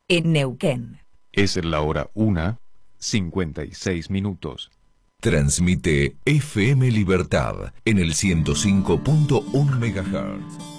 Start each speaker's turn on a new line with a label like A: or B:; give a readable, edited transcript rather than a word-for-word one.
A: en Neuquén.
B: Es la hora 1:56.
C: Transmite FM Libertad en el 105.1 MHz.